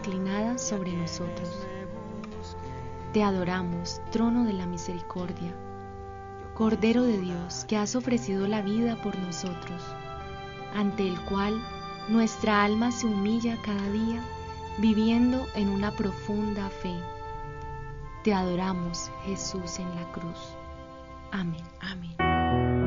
inclinada sobre nosotros. Te adoramos, trono de la misericordia, Cordero de Dios, que has ofrecido la vida por nosotros, ante el cual nuestra alma se humilla cada día, viviendo en una profunda fe. Te adoramos, Jesús, en la cruz. Amén. Amén.